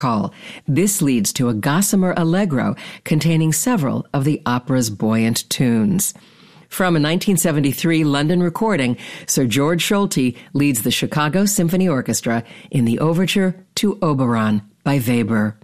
call. This leads to a gossamer allegro containing several of the opera's buoyant tunes. From a 1973 London recording, Sir George Solti leads the Chicago Symphony Orchestra in the overture to Oberon by Weber.